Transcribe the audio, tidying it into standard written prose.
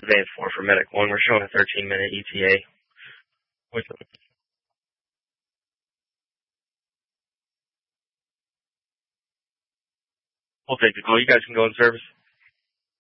Advance 4 for Medic 1. We're showing a 13-minute ETA. With them. We'll take the call. You guys can go in service.